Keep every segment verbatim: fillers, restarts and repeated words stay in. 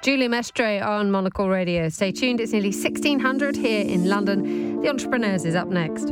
Julia Mestre on Monocle Radio. Stay tuned, it's nearly sixteen hundred here in London. The Entrepreneurs is up next.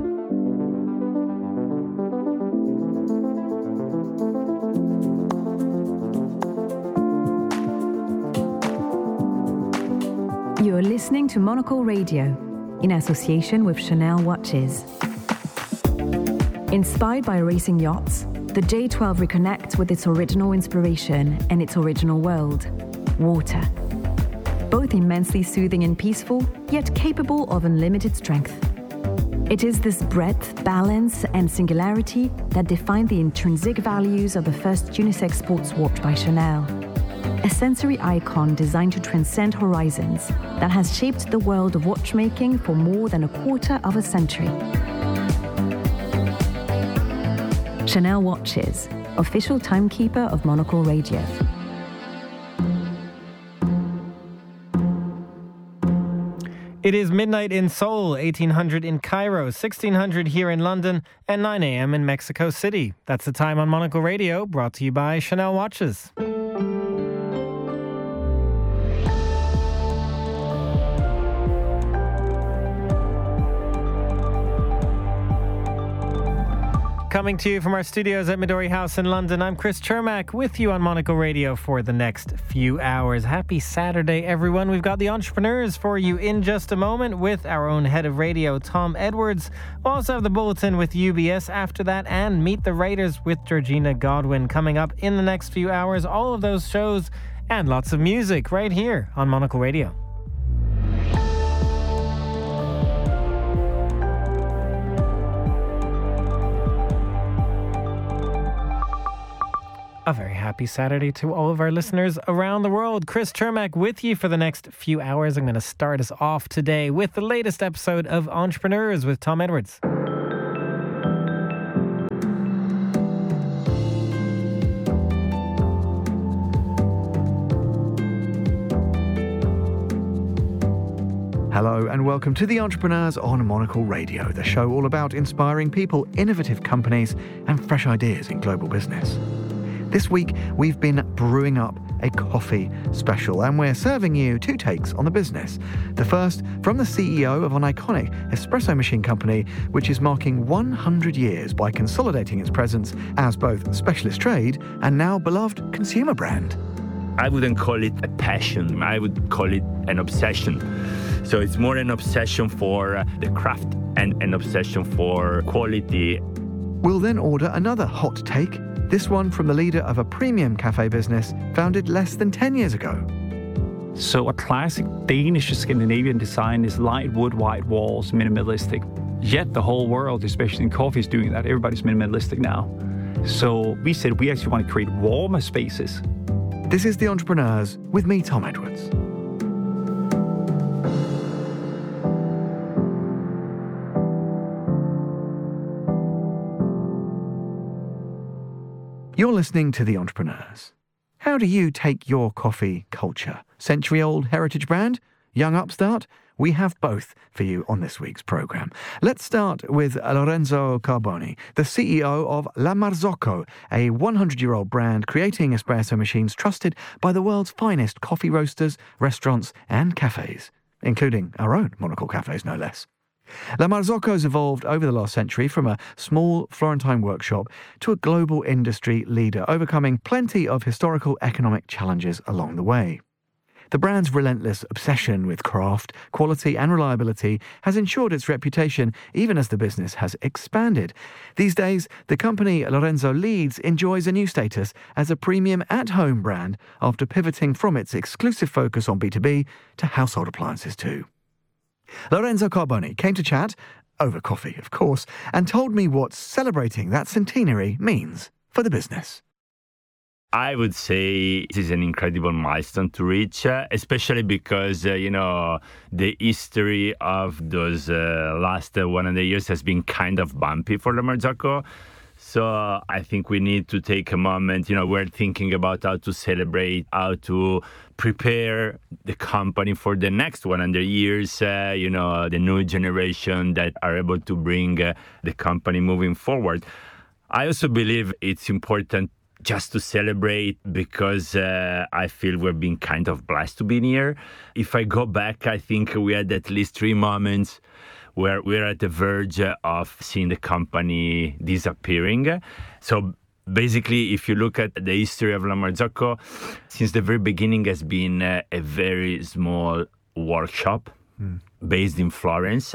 You're listening to Monocle Radio in association with Chanel Watches. Inspired by racing yachts, the J twelve reconnects with its original inspiration and its original world, water. Both immensely soothing and peaceful, yet capable of unlimited strength. It is this breadth, balance, and singularity that define the intrinsic values of the first unisex sports watch by Chanel. A sensory icon designed to transcend horizons that has shaped the world of watchmaking for more than a quarter of a century. Chanel Watches, official timekeeper of Monocle Radio. It is midnight in Seoul, eighteen hundred in Cairo, sixteen hundred here in London, and nine a.m. in Mexico City. That's the time on Monocle Radio, brought to you by Chanel Watches. Coming to you from our studios at Midori House in London, I'm Chris Chermak with you on Monocle Radio for the next few hours. Happy Saturday, everyone. We've got the Entrepreneurs for you in just a moment with our own head of radio, Tom Edwards. We'll also have the Bulletin with U B S after that, and Meet the Raiders with Georgina Godwin coming up in the next few hours. All of those shows and lots of music right here on Monocle Radio. A very happy Saturday to all of our listeners around the world. Chris Chermak with you for the next few hours. I'm going to start us off today with the latest episode of Entrepreneurs with Tom Edwards. Hello and welcome to The Entrepreneurs on Monocle Radio, the show all about inspiring people, innovative companies and fresh ideas in global business. This week, we've been brewing up a coffee special, and we're serving you two takes on the business. The first from the C E O of an iconic espresso machine company, which is marking one hundred years by consolidating its presence as both specialist trade and now beloved consumer brand. I wouldn't call it a passion. I would call it an obsession. So it's more an obsession for uh, the craft and an obsession for quality. We'll then order another hot take, this one from the leader of a premium cafe business founded less than ten years ago. So a classic Danish Scandinavian design is light wood, white walls, minimalistic. Yet the whole world, especially in coffee, is doing that. Everybody's minimalistic now. So we said we actually want to create warmer spaces. This is The Entrepreneurs with me, Tom Edwards. You're listening to The Entrepreneurs. How do you take your coffee culture? Century-old heritage brand? Young upstart? We have both for you on this week's programme. Let's start with Lorenzo Carboni, the C E O of La Marzocco, a hundred-year-old brand creating espresso machines trusted by the world's finest coffee roasters, restaurants and cafes, including our own Monocle cafes, no less. La Marzocco's evolved over the last century from a small Florentine workshop to a global industry leader, overcoming plenty of historical economic challenges along the way. The brand's relentless obsession with craft, quality and reliability has ensured its reputation even as the business has expanded. These days, the company Lorenzo leads enjoys a new status as a premium at-home brand after pivoting from its exclusive focus on B two B to household appliances too. Lorenzo Carboni came to chat, over coffee of course, and told me what celebrating that centenary means for the business. I would say this is an incredible milestone to reach, uh, especially because, uh, you know, the history of those uh, last uh, one hundred years has been kind of bumpy for La Marzocco. So uh, I think we need to take a moment, you know, we're thinking about how to celebrate, how to prepare the company for the next one hundred years, uh, you know, the new generation that are able to bring uh, the company moving forward. I also believe it's important just to celebrate because uh, I feel we're being kind of blessed to be here. If I go back, I think we had at least three moments where we're at the verge of seeing the company disappearing. So basically, if you look at the history of La Marzocco, since the very beginning has been uh, a very small workshop mm. based in Florence.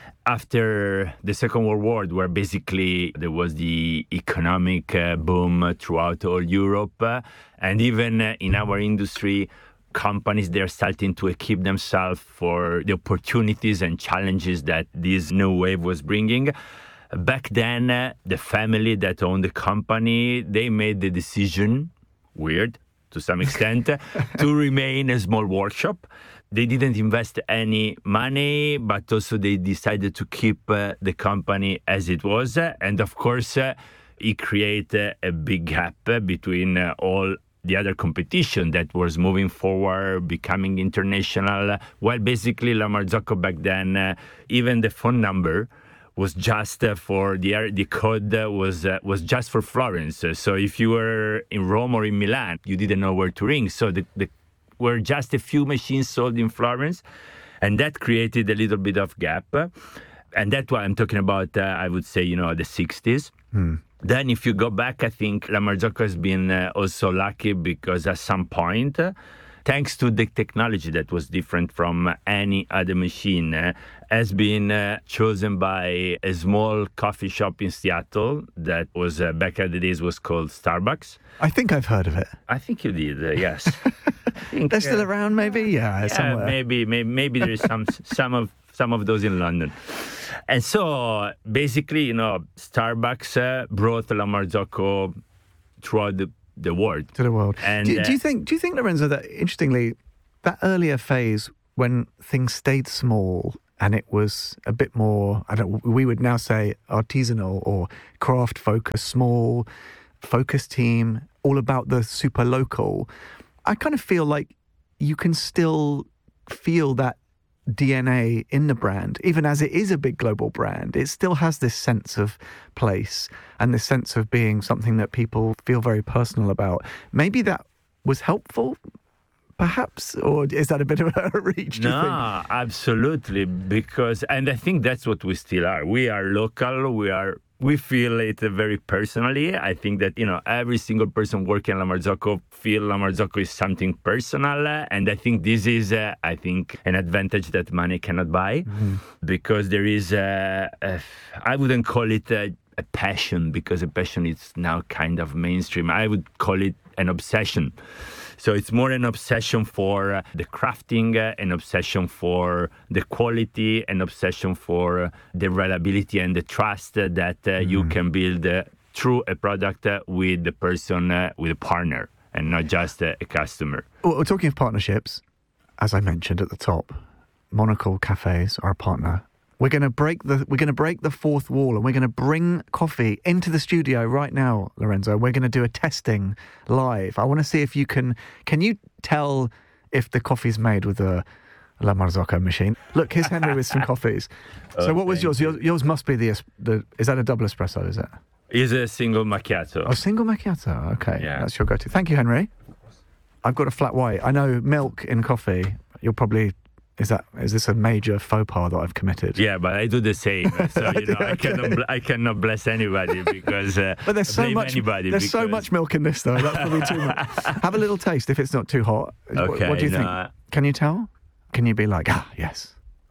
After the Second World War, where basically there was the economic uh, boom throughout all Europe, uh, and even uh, in our industry, companies, they're starting to equip themselves for the opportunities and challenges that this new wave was bringing. Back then, uh, the family that owned the company, they made the decision, weird to some extent, to remain a small workshop. They didn't invest any money, but also they decided to keep uh, the company as it was. And of course, uh, it created a big gap between uh, all the other competition that was moving forward, becoming international. Well, basically, La Marzocco back then, uh, even the phone number was just uh, for the the code uh, was uh, was just for Florence. So if you were in Rome or in Milan, you didn't know where to ring. So the, the were just a few machines sold in Florence, and that created a little bit of gap. And that's why I'm talking about, uh, I would say, you know, the sixties. Hmm. Then if you go back, I think La Marzocco has been uh, also lucky because at some point, uh, thanks to the technology that was different from any other machine, uh, has been uh, chosen by a small coffee shop in Seattle that was, uh, back in the days, was called Starbucks. I think I've heard of it. I think you did, uh, yes. think, They're still uh, around, maybe? Yeah, yeah somewhere. Maybe, maybe, maybe there is some, some of some of those in London. And so, basically, you know, Starbucks uh, brought La Marzocco throughout the, the world. To the world. And, do, uh, do you think, do you think, Lorenzo, that, interestingly, that earlier phase when things stayed small and it was a bit more, I don't, we would now say artisanal or craft focused, small, focused team, all about the super local, I kind of feel like you can still feel that D N A in the brand, even as it is a big global brand. It still has this sense of place and this sense of being something that people feel very personal about. Maybe that was helpful, perhaps, or is that a bit of a reach? Do you no, think? Absolutely, because, and I think that's what we still are. We are local, we are, we feel it very personally. I think that, you know, every single person working at La Marzocco feel La Marzocco is something personal. And I think this is, uh, I think, an advantage that money cannot buy, mm-hmm. because there is, a, a, I wouldn't call it a, a passion, because a passion is now kind of mainstream. I would call it an obsession. So it's more an obsession for uh, the crafting, uh, an obsession for the quality, an obsession for uh, the reliability and the trust uh, that uh, mm. you can build uh, through a product uh, with the person, uh, with a partner, and not just uh, a customer. Well, talking of partnerships, as I mentioned at the top, Monocle Cafes are a partner. We're going to break the we're going to break the fourth wall, and we're going to bring coffee into the studio right now, Lorenzo. We're going to do a testing live. I want to see if you can can you tell if the coffee's made with a La Marzocco machine. Look, here's Henry with some coffees. So, oh, what was yours? yours? Yours must be the the. Is that a double espresso? Is it? Is a single macchiato. Oh, single macchiato. Okay, yeah. That's your go-to. Thank you, Henry. I've got a flat white. I know milk in coffee. You'll probably. Is that is this a major faux pas that I've committed? Yeah, but I do the same. So you know, okay. I cannot I cannot bless anybody because. Uh, but there's so much. There's because... so much milk in this though. That's probably too much. Have a little taste if it's not too hot. Okay. What, what do you no. think? Can you tell? Can you be like, ah, yes?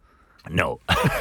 No.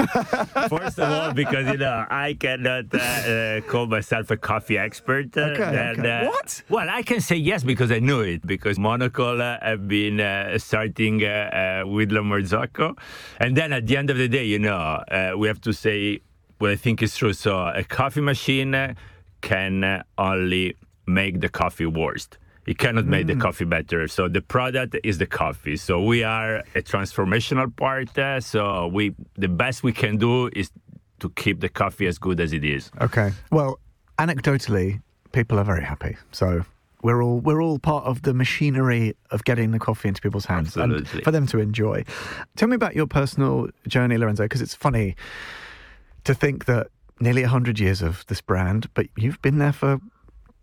First of all, because, you know, I cannot uh, uh, call myself a coffee expert. Uh, okay, and, okay. Uh, what? Well, I can say yes because I knew it, because Monocle uh, have been uh, starting uh, uh, with La Marzocco. And then at the end of the day, you know, uh, we have to say what I think is true. So a coffee machine uh, can uh, only make the coffee worse. It cannot make mm. the coffee better. So the product is the coffee. So we are a transformational part. Uh, so we the best we can do is to keep the coffee as good as it is. Okay. Well, anecdotally, people are very happy. So we're all we're all part of the machinery of getting the coffee into people's hands. Absolutely. And for them to enjoy. Tell me about your personal journey, Lorenzo, because it's funny to think that nearly one hundred years of this brand, but you've been there for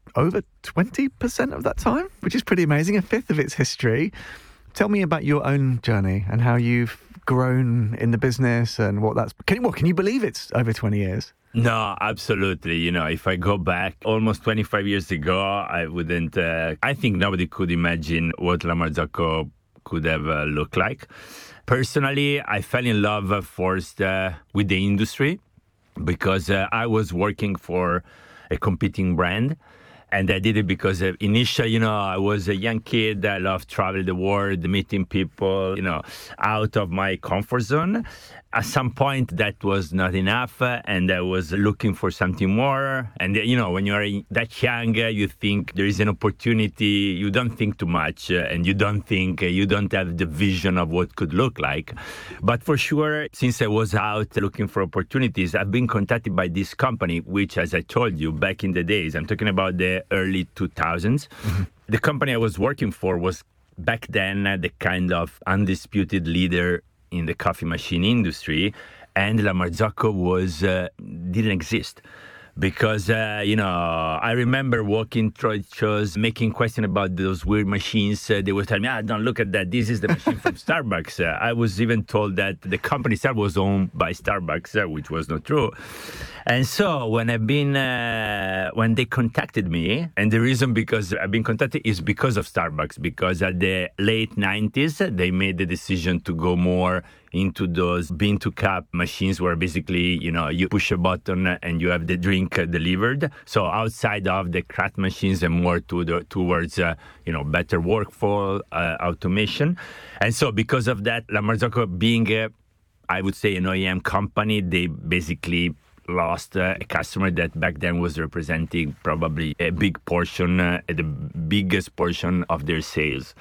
over twenty percent of that time, which is pretty amazing, a fifth of its history. Tell me about your own journey and how you've grown in the business and what that's... Can, what, can you believe it's over twenty years? No, absolutely. You know, if I go back almost twenty-five years ago, I wouldn't... Uh, I think nobody could imagine what La Marzocco could have uh, looked like. Personally, I fell in love uh, first uh, with the industry because uh, I was working for a competing brand. And I did it because uh, initially, you know, I was a young kid. I loved traveling the world, meeting people, you know, out of my comfort zone. At some point, that was not enough, uh, and I was looking for something more. And, uh, you know, when you're that young, uh, you think there is an opportunity. You don't think too much, uh, and you don't think, uh, you don't have the vision of what could look like. But for sure, since I was out looking for opportunities, I've been contacted by this company, which, as I told you, back in the days, I'm talking about the early two thousands. Mm-hmm. The company I was working for was back then uh, the kind of undisputed leader in the coffee machine industry, and La Marzocco was uh, didn't exist. Because, uh, you know, I remember walking trade shows, making questions about those weird machines. Uh, they were telling me, ah, don't look at that. This is the machine from Starbucks. Uh, I was even told that the company itself was owned by Starbucks, uh, which was not true. And so when I've been, uh, when they contacted me, and the reason because I've been contacted is because of Starbucks, because at the late nineties, they made the decision to go more into those bean-to-cup machines where basically, you know, you push a button and you have the drink delivered. So outside of the craft machines and more to the, towards, uh, you know, better workflow, uh, automation. And so because of that, La Marzocco being, a, I would say, an O E M company, they basically lost uh, a customer that back then was representing probably a big portion, uh, the biggest portion of their sales.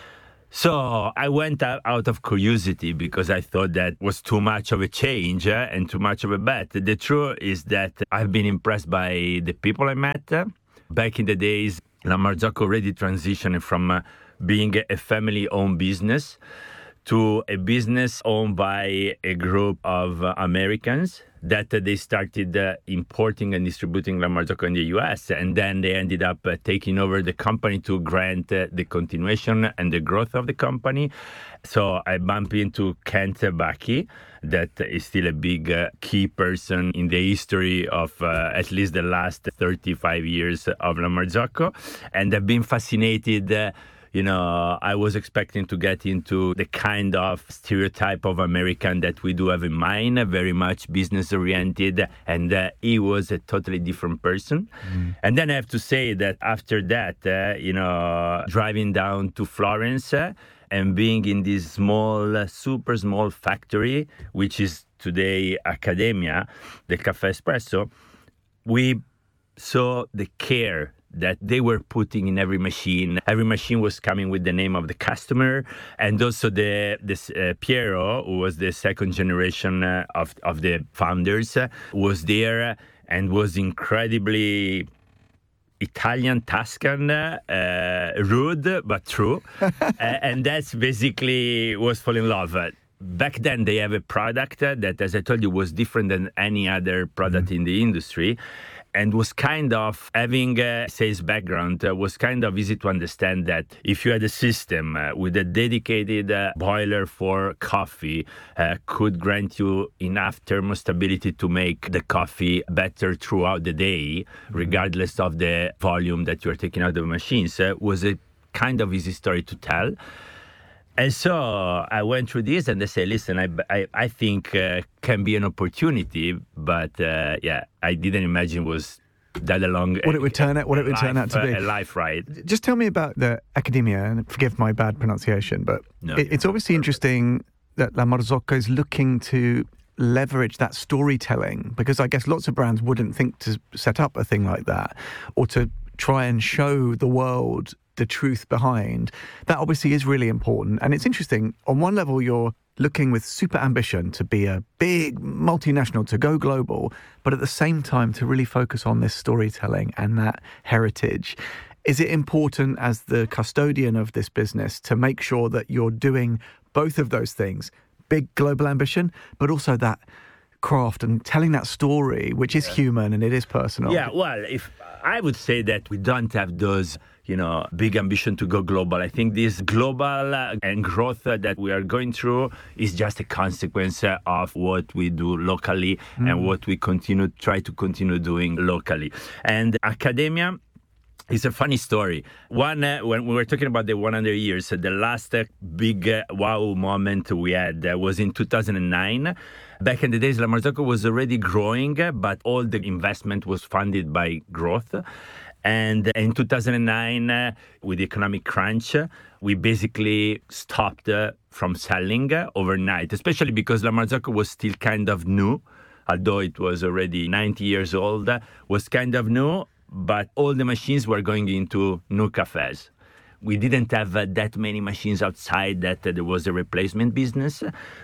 So I went out of curiosity because I thought that was too much of a change uh, and too much of a bet. The truth is that I've been impressed by the people I met. Back in the days, La Marzocco already transitioned from uh, being a family-owned business to a business owned by a group of uh, Americans that uh, they started uh, importing and distributing La Marzocco in the U S, and then they ended up uh, taking over the company to grant uh, the continuation and the growth of the company. So I bumped into Kent Bucky, that is still a big uh, key person in the history of uh, at least the last thirty-five years of La Marzocco, and I've been fascinated uh, You know, I was expecting to get into the kind of stereotype of American that we do have in mind, very much business-oriented, and uh, he was a totally different person. Mm. And then I have to say that after that, uh, you know, driving down to Florence uh, and being in this small, uh, super small factory, which is today Accademia, the Caffè Espresso, we saw the care that they were putting in every machine. Every machine was coming with the name of the customer, and also the this uh, Piero, who was the second generation uh, of of the founders, uh, was there and was incredibly Italian, Tuscan, uh, rude but true, uh, and that's basically was fall in love. Uh, Back then, they have a product uh, that, as I told you, was different than any other product mm-hmm. in the industry, and was kind of having a sales background, uh, was kind of easy to understand that if you had a system uh, with a dedicated uh, boiler for coffee, uh, could grant you enough thermostability to make the coffee better throughout the day, regardless of the volume that you're taking out of the machines, uh, was a kind of easy story to tell. And so I went through this, and they say, listen, I, I, I think uh, can be an opportunity, but uh, yeah, I didn't imagine it was that long. What it would turn out, what it would life, turn out to be. A life ride. Just tell me about the Accademia, and forgive my bad pronunciation, but no, it, it's obviously interesting that La Marzocco is looking to leverage that storytelling, because I guess lots of brands wouldn't think to set up a thing like that, or to try and show the world the truth behind. That obviously is really important. And it's interesting, on one level you're looking with super ambition to be a big multinational, to go global, but at the same time to really focus on this storytelling and that heritage. Is it important as the custodian of this business to make sure that you're doing both of those things, big global ambition, but also that craft and telling that story, which is human and it is personal. Yeah, well, if I would say that we don't have those, you know, big ambition to go global. I think this global uh, and growth uh, that we are going through is just a consequence uh, of what we do locally mm. and what we continue try to continue doing locally. And academia, it's a funny story. One, uh, when we were talking about the one hundred years, uh, the last uh, big uh, wow moment we had uh, was in two thousand nine. Back in the days, La Marzocco was already growing, uh, but all the investment was funded by growth. And in two thousand nine, uh, with the economic crunch, uh, we basically stopped uh, from selling uh, overnight, especially because La Marzocco was still kind of new, although it was already ninety years old, uh, was kind of new. But all the machines were going into new cafes. We didn't have uh, that many machines outside that uh, there was a replacement business.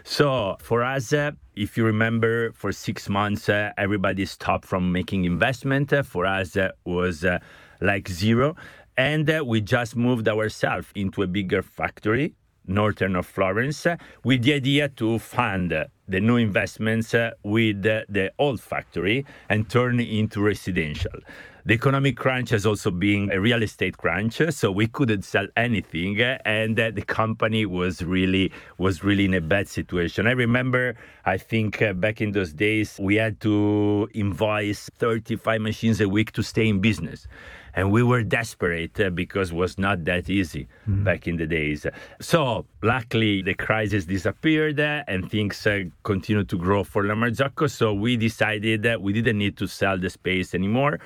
So for us, uh, if you remember, for six months, uh, everybody stopped from making investment. Uh, for us, uh, was uh, like zero. And uh, we just moved ourselves into a bigger factory, northern of Florence, uh, with the idea to fund uh, the new investments uh, with uh, the old factory and turn it into residential. The economic crunch has also been a real estate crunch, so we couldn't sell anything, and uh, the company was really was really in a bad situation. I remember, I think uh, back in those days, we had to invoice thirty-five machines a week to stay in business. And we were desperate uh, because it was not that easy mm. back in the days. So luckily, the crisis disappeared uh, and things uh, continued to grow for La Marzocco. So we decided that we didn't need to sell the space anymore.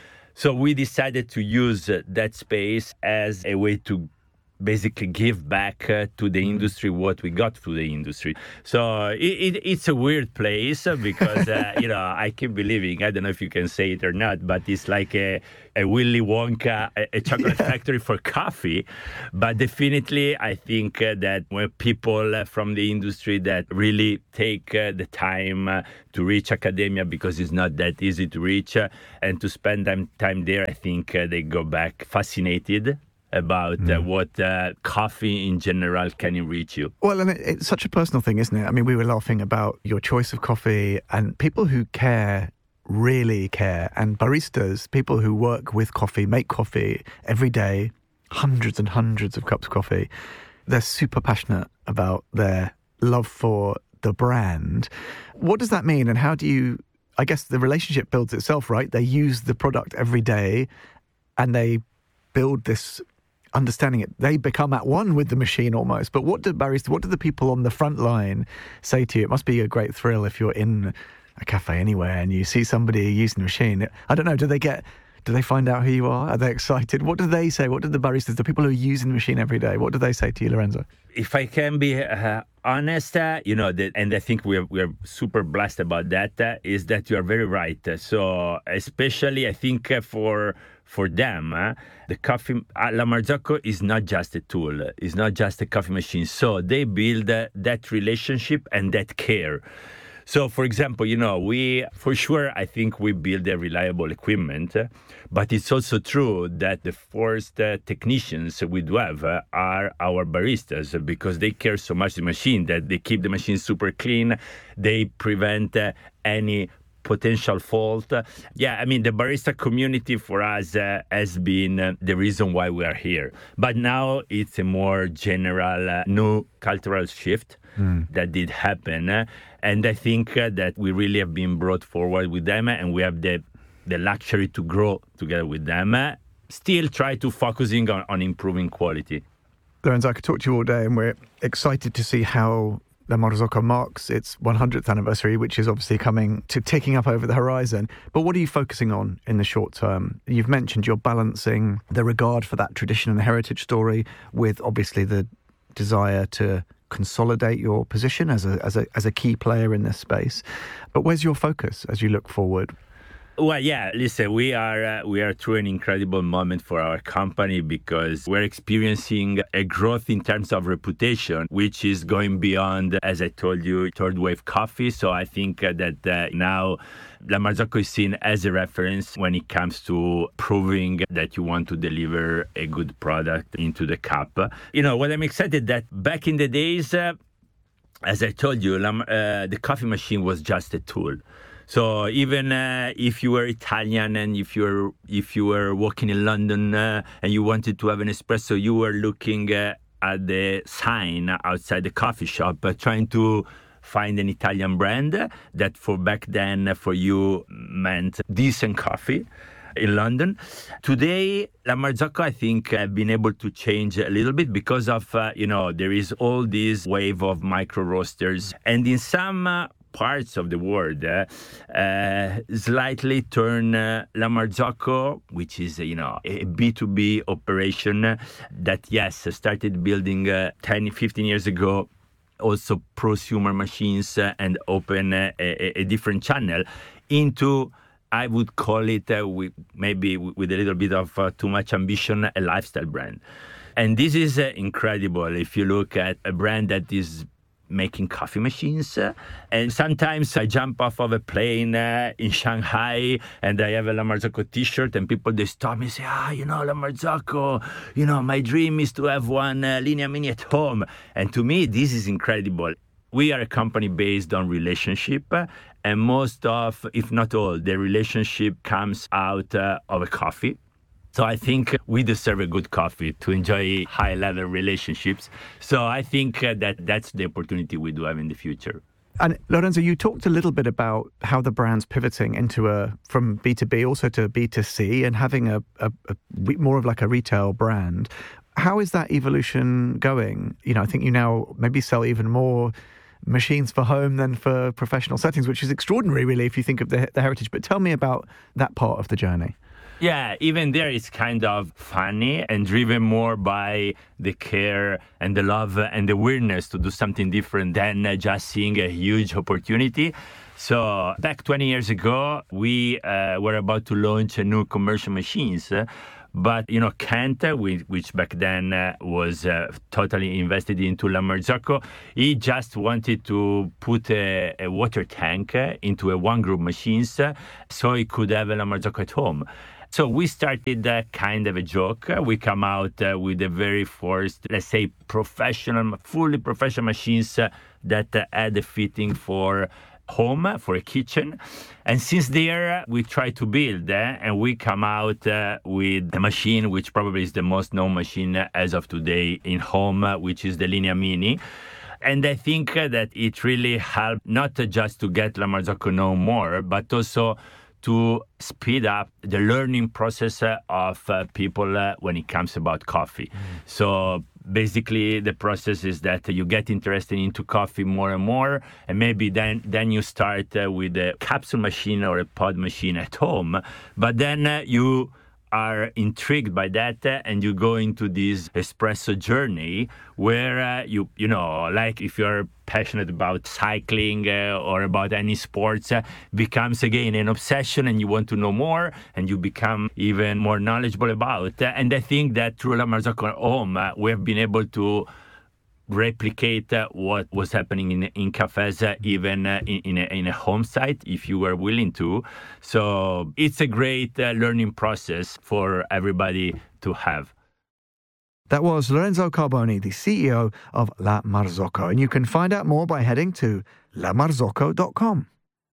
So we decided to use uh, that space as a way to basically give back uh, to the industry what we got through the industry. So it, it, it's a weird place because, uh, you know, I keep believing, I don't know if you can say it or not, but it's like a, a Willy Wonka, a, a chocolate yeah. factory for coffee. But definitely, I think uh, that when people uh, from the industry that really take uh, the time uh, to reach academia, because it's not that easy to reach, uh, and to spend time, time there, I think uh, they go back fascinated about mm. uh, what uh, coffee in general can enrich you. Well, and it, it's such a personal thing, isn't it? I mean, we were laughing about your choice of coffee, and people who care really care. And baristas, people who work with coffee, make coffee every day, hundreds and hundreds of cups of coffee, they're super passionate about their love for the brand. What does that mean? And how do you, I guess the relationship builds itself, right? They use the product every day and they build this understanding it. They become at one with the machine almost. But what do baristas, what do the people on the front line say to you? It must be a great thrill if you're in a cafe anywhere and you see somebody using the machine. I don't know, do they get, do they find out who you are? Are they excited? What do they say? What do the baristas, the people who are using the machine every day, what do they say to you, Lorenzo? If I can be uh, honest, uh, you know, the, and I think we're, we're super blessed about that, uh, is that you are very right. So especially, I think uh, for for them, uh, the coffee, uh, La Marzocco is not just a tool, it's not just a coffee machine. So they build uh, that relationship and that care. So, for example, you know, we, for sure, I think we build a reliable equipment, uh, but it's also true that the first uh, technicians we do have uh, are our baristas because they care so much the machine that they keep the machine super clean, they prevent uh, any potential fault. Uh, yeah, I mean, the barista community for us uh, has been uh, the reason why we are here. But now it's a more general uh, new cultural shift mm. that did happen. Uh, and I think uh, that we really have been brought forward with them uh, and we have the, the luxury to grow together with them. Uh, still try to focusing on, on improving quality. Lorenzo, I could talk to you all day and we're excited to see how La Marzocco marks its one hundredth anniversary, which is obviously coming to ticking up over the horizon. But what are you focusing on in the short term? You've mentioned you're balancing the regard for that tradition and heritage story with obviously the desire to consolidate your position as a as a as a key player in this space. But where's your focus as you look forward? Well, yeah, listen, we are uh, we are through an incredible moment for our company because we're experiencing a growth in terms of reputation, which is going beyond, as I told you, third wave coffee. So I think uh, that uh, now La Marzocco is seen as a reference when it comes to proving that you want to deliver a good product into the cup. You know, what I'm excited that back in the days, uh, as I told you, uh, the coffee machine was just a tool. So even uh, if you were Italian and if you were if you were walking in London uh, and you wanted to have an espresso, you were looking uh, at the sign outside the coffee shop, uh, trying to find an Italian brand that for back then for you meant decent coffee in London. Today, La Marzocco, I think, have been able to change a little bit because of, uh, you know, there is all this wave of micro roasters. And in some uh, parts of the world, uh, uh, slightly turn uh, La Marzocco, which is, uh, you know, a B two B operation uh, that, yes, started building uh, ten, fifteen years ago, also prosumer machines uh, and open uh, a, a different channel into, I would call it, uh, with, maybe with a little bit of uh, too much ambition, a lifestyle brand. And this is uh, incredible if you look at a brand that is making coffee machines. Uh, and sometimes I jump off of a plane uh, in Shanghai and I have a La Marzocco t-shirt and people, they stop me and say, ah, you know, La Marzocco, you know, my dream is to have one uh, Linea Mini at home. And to me, this is incredible. We are a company based on relationship, uh, and most of, if not all, the relationship comes out uh, of a coffee. So I think we deserve a good coffee to enjoy high-level relationships. So I think uh, that that's the opportunity we do have in the future. And Lorenzo, you talked a little bit about how the brand's pivoting into a from B two B also to B two C and having a, a, a more of like a retail brand. How is that evolution going? You know, I think you now maybe sell even more machines for home than for professional settings, which is extraordinary, really, if you think of the, the heritage. But tell me about that part of the journey. Yeah, even there it's kind of funny and driven more by the care and the love and the willingness to do something different than just seeing a huge opportunity. So back twenty years ago, we uh, were about to launch a new commercial machines. Uh, But, you know, Kent, which back then uh, was uh, totally invested into La Marzocco, he just wanted to put a, a water tank uh, into a one-group machines uh, so he could have a La Marzocco at home. So we started uh, kind of a joke. We come out uh, with a very first, let's say, professional, fully professional machines uh, that uh, had a fitting for home, for a kitchen. And since there, we try to build uh, and we come out uh, with a machine which probably is the most known machine as of today in home, uh, which is the Linea Mini. And I think uh, that it really helped not just to get La Marzocco known more, but also to speed up the learning process uh, of uh, people uh, when it comes about coffee. Mm. So basically the process is that you get interested into coffee more and more, and maybe then then you start uh, with a capsule machine or a pod machine at home, but then uh, you are intrigued by that uh, and you go into this espresso journey where uh, you you know, like if you're passionate about cycling uh, or about any sports, uh, becomes again an obsession and you want to know more and you become even more knowledgeable about. Uh, and I think that through La Marzocco Home, uh, we have been able to replicate uh, what was happening in in cafes, uh, even uh, in in a, in a home site, if you were willing to. So it's a great uh, learning process for everybody to have. That was Lorenzo Carboni, the C E O of La Marzocco, and you can find out more by heading to la marzocco dot com.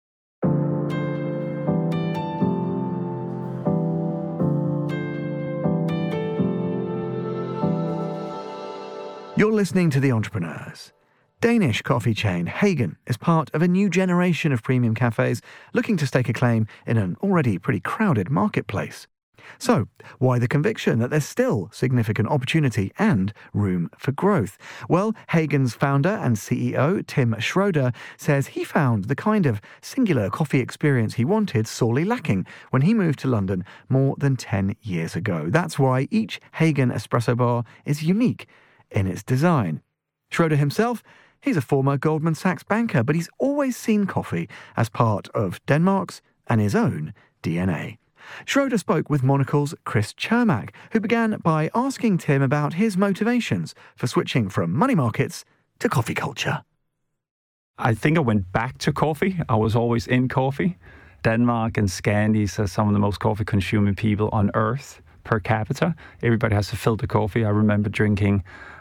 You're listening to The Entrepreneurs. Danish coffee chain Hagen is part of a new generation of premium cafes looking to stake a claim in an already pretty crowded marketplace. So, why the conviction that there's still significant opportunity and room for growth? Well, Hagen's founder and C E O, Tim Schroeder, says he found the kind of singular coffee experience he wanted sorely lacking when he moved to London more than ten years ago. That's why each Hagen espresso bar is unique in its design. Schroeder himself, he's a former Goldman Sachs banker, but he's always seen coffee as part of Denmark's and his own D N A. Schroeder spoke with Monocle's Chris Cermak, who began by asking Tim about his motivations for switching from money markets to coffee culture. I think I went back to coffee. I was always in coffee. Denmark and Scandis are some of the most coffee-consuming people on earth per capita. Everybody has a filter coffee. I remember drinking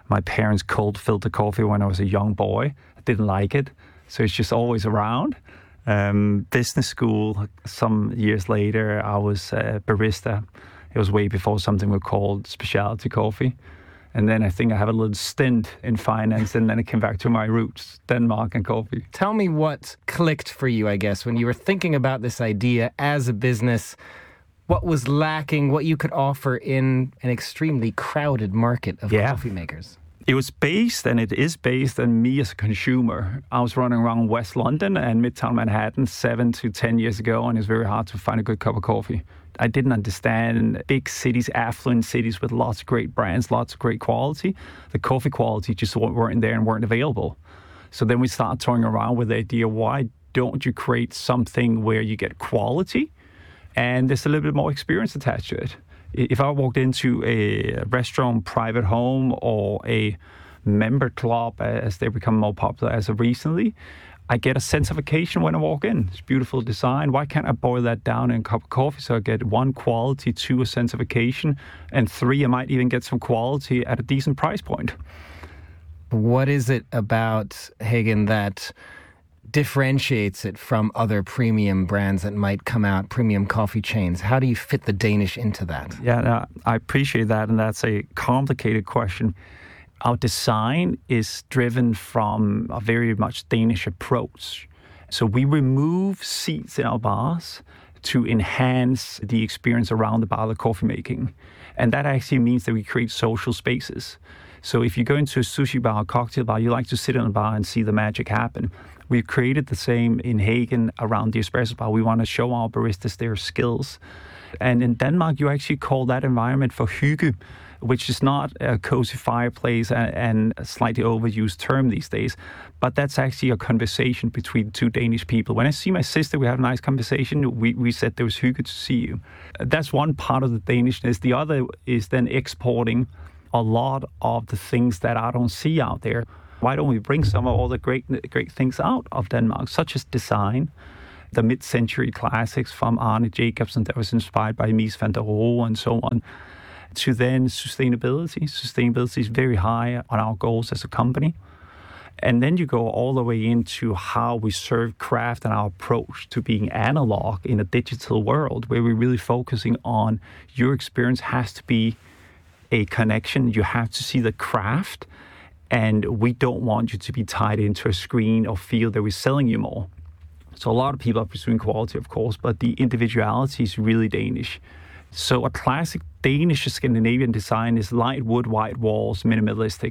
My parents cold filter coffee when I was a young boy. I didn't like it, so it's just always around. Um, business school, some years later, I was a barista. It was way before something we called specialty coffee. And then I think I have a little stint in finance, and then I came back to my roots, Denmark and coffee. Tell me what clicked for you, I guess, when you were thinking about this idea as a business. What was lacking, what you could offer in an extremely crowded market of yeah. coffee makers? It was based, and it is based on me as a consumer. I was running around West London and Midtown Manhattan seven to ten years ago, and it's very hard to find a good cup of coffee. I didn't understand big cities, affluent cities with lots of great brands, lots of great quality. The coffee quality just weren't there and weren't available. So then we started toying around with the idea, why don't you create something where you get quality and there's a little bit more experience attached to it? If I walked into a restaurant, private home, or a member club, as they become more popular as of recently, I get a sense of occasion when I walk in. It's beautiful design. Why can't I boil that down in a cup of coffee so I get one, quality, two, a sense of occasion, and three, I might even get some quality at a decent price point. What is it about Hagen that differentiates it from other premium brands that might come out, premium coffee chains? How do you fit the Danish into that? Yeah, no, I appreciate that, and that's a complicated question. Our design is driven from a very much Danish approach. So we remove seats in our bars to enhance the experience around the bar, the coffee making. And that actually means that we create social spaces. So if you go into a sushi bar, a cocktail bar, you like to sit in a bar and see the magic happen. We've created the same in Hagen around the espresso bar. We want to show our baristas their skills. And in Denmark, you actually call that environment for hygge, which is not a cozy fireplace and a slightly overused term these days, but that's actually a conversation between two Danish people. When I see my sister, we have a nice conversation. We, we said there was hygge to see you. That's one part of the Danishness. The other is then exporting a lot of the things that I don't see out there. Why don't we bring some of all the great great things out of Denmark, such as design, the mid-century classics from Arne Jacobsen that was inspired by Mies van der Rohe and so on, to then sustainability. Sustainability is very high on our goals as a company. And then you go all the way into how we serve craft and our approach to being analog in a digital world, where we're really focusing on your experience has to be a connection. You have to see the craft, and we don't want you to be tied into a screen or feel that we're selling you more. So a lot of people are pursuing quality, of course, but the individuality is really Danish. So a classic Danish Scandinavian design is light wood, white walls, minimalistic.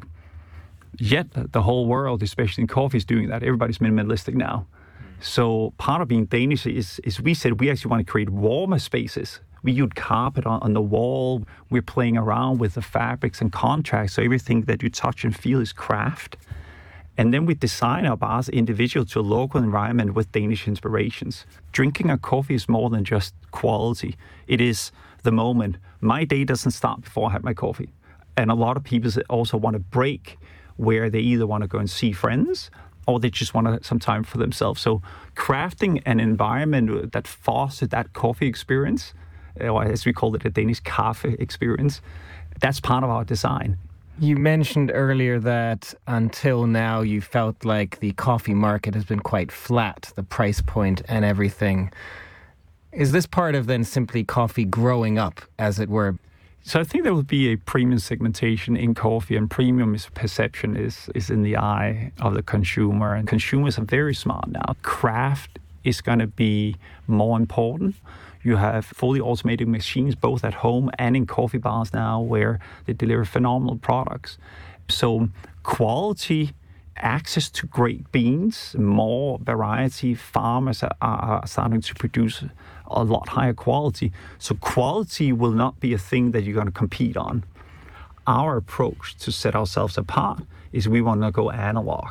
Yet the whole world, especially in coffee, is doing that. Everybody's minimalistic now. So part of being Danish is, is we said we actually want to create warmer spaces. We use carpet on, on the wall. We're playing around with the fabrics and contrasts, so everything that you touch and feel is craft. And then we design our bars individual to a local environment with Danish inspirations. Drinking a coffee is more than just quality. It is the moment. My day doesn't start before I have my coffee. And a lot of people also want to break where they either want to go and see friends or they just want to have some time for themselves. So crafting an environment that fosters that coffee experience, or as we call it, a Danish kaffe experience, that's part of our design. You mentioned earlier that until now you felt like the coffee market has been quite flat, the price point and everything. Is this part of then simply coffee growing up, as it were? So I think there will be a premium segmentation in coffee, and premium is perception is, is in the eye of the consumer. And consumers are very smart now. Craft is going to be more important. You have fully automated machines, both at home and in coffee bars now, where they deliver phenomenal products. So quality, access to great beans, more variety. Farmers are, are starting to produce a lot higher quality. So quality will not be a thing that you're going to compete on. Our approach to set ourselves apart is we want to go analog.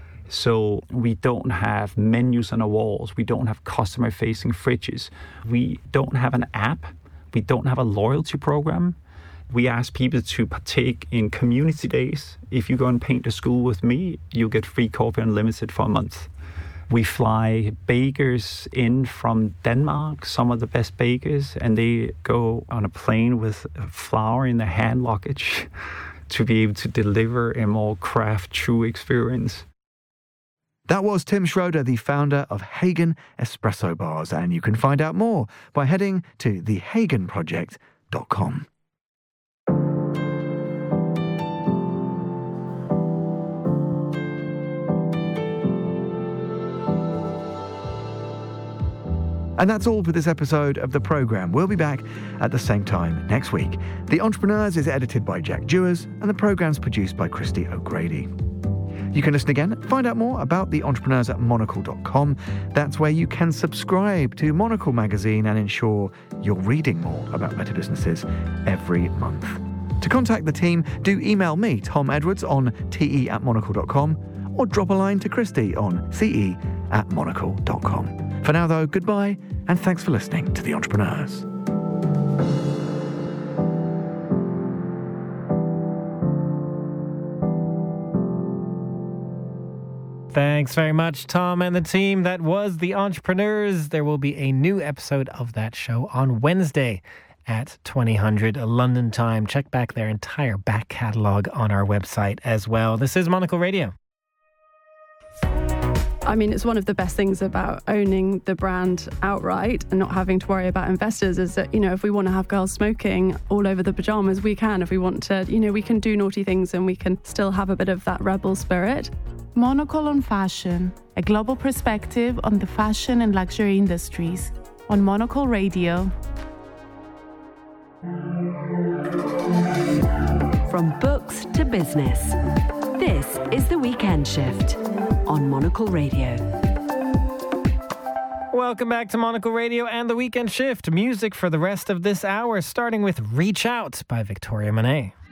So we don't have menus on the walls. We don't have customer-facing fridges. We don't have an app. We don't have a loyalty program. We ask people to partake in community days. If you go and paint a school with me, you'll get free coffee unlimited for a month. We fly bakers in from Denmark, some of the best bakers, and they go on a plane with flour in their hand luggage to be able to deliver a more craft true experience. That was Tim Schroeder, the founder of Hagen Espresso Bars, and you can find out more by heading to the hagen project dot com. And that's all for this episode of the programme. We'll be back at the same time next week. The Entrepreneurs is edited by Jack Dewars, and the programme's produced by Christy O'Grady. You can listen again, find out more about the Entrepreneurs at monocle dot com. That's where you can subscribe to Monocle magazine and ensure you're reading more about better businesses every month. To contact the team, do email me, Tom Edwards, on te at monocle dot com, or drop a line to Christy on ce at monocle dot com. For now, though, goodbye, and thanks for listening to The Entrepreneurs. Thanks very much, Tom and the team. That was The Entrepreneurs. There will be a new episode of that show on Wednesday at twenty hundred London time. Check back their entire back catalogue on our website as well. This is Monocle Radio. I mean, it's one of the best things about owning the brand outright and not having to worry about investors is that, you know, if we want to have girls smoking all over the pajamas, we can. If we want to, you know, we can do naughty things and we can still have a bit of that rebel spirit. Monocle on Fashion, a global perspective on the fashion and luxury industries, on Monocle Radio. From books to business, this is The Weekend Shift on Monocle Radio. Welcome back to Monocle Radio and The Weekend Shift. Music for the rest of this hour, starting with Reach Out by Victoria Monet.